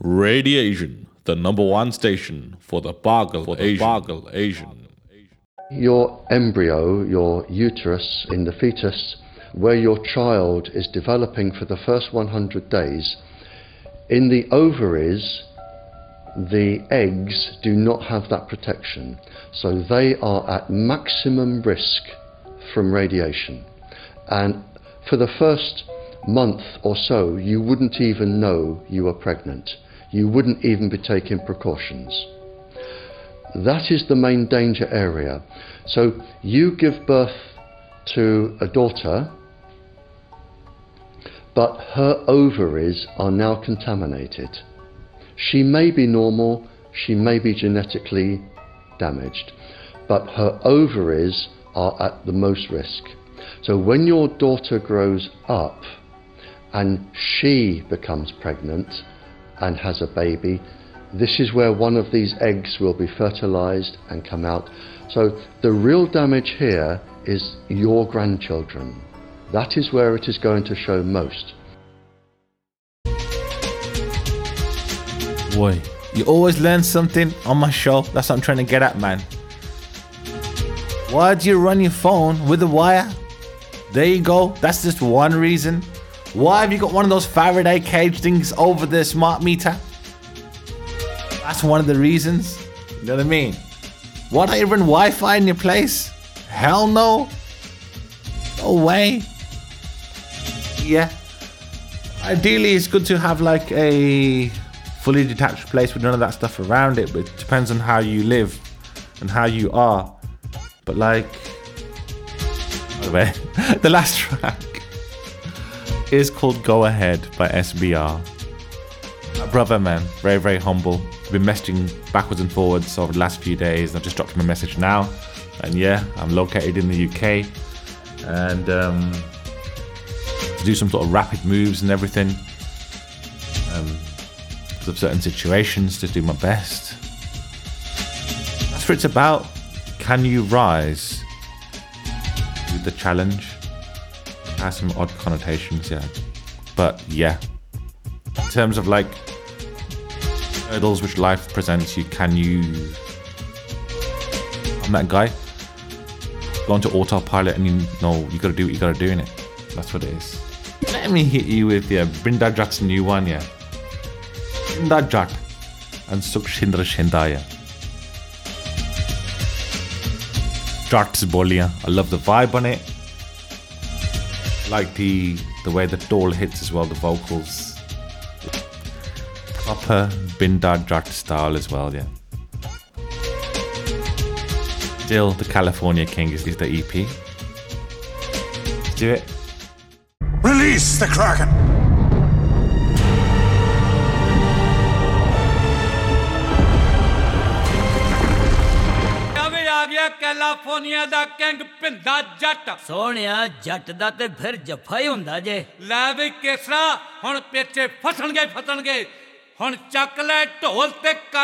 Radiation, the #1 station for the Bagal Asian. Your embryo, your uterus in the fetus, where your child is developing for the first 100 days, in the ovaries, the eggs do not have that protection. So they are at maximum risk from radiation. And for the first month or so, you wouldn't even know you were pregnant. You wouldn't even be taking precautions. That is the main danger area. So you give birth to a daughter, but her ovaries are now contaminated. She may be normal, she may be genetically damaged, but her ovaries are at the most risk. So when your daughter grows up and she becomes pregnant and has a baby, this is where one of these eggs will be fertilized and come out. So the real damage here is your grandchildren. That is where it is going to show most. Boy, you always learn something on my show. That's what I'm trying to get at, man. Why do you run your phone with a wire? There you go. That's just one reason. Why have you got one of those Faraday cage things over the smart meter? That's one of the reasons. You know what I mean? Why don't you run Wi-Fi in your place? Hell no. No way. Yeah. Ideally, it's good to have like a fully detached place with none of that stuff around it, but it depends on how you live and how you are. But like, by the way, the last track is called Go Ahead by SBR. My brother, man, very, very humble. I've been messaging backwards and forwards over the last few days. I've just dropped him a message now. And yeah, I'm located in the UK. And to do some sort of rapid moves and everything. Of certain situations, to do my best. That's what it's about. Can you rise to the challenge? It has some odd connotations, yeah. But yeah, in terms of like hurdles which life presents you, can you? I'm that guy. Go into autopilot and you know you gotta do what you gotta do in it. That's what it is. Let me hit you with Brinda Jat's new one, yeah. Brinda Jat and Sukshindra Shindaya. Jat's Bolia. I love the vibe on it. I like the way the doll hits as well, the vocals. Proper Brinda Jat style as well, yeah. Still, the California King is the EP. Let's do it. Release the Kraken! California दा king पिंदा जट सोहणिया जट दा ते फिर जफा ही हुंदा जे लै we केसरा हुण पेचे फसणगे हुण चक ले ढोल ते